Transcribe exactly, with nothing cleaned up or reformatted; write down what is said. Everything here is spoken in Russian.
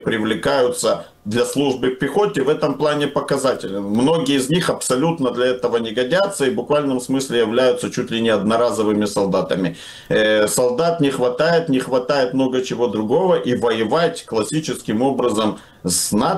привлекаются для службы в пехоте, в этом плане показателен. Многие из них абсолютно для этого не годятся и в буквальном смысле являются чуть ли не одноразовыми солдатами. Э, солдат не хватает, не хватает много чего другого, и воевать классическим образом с НАТО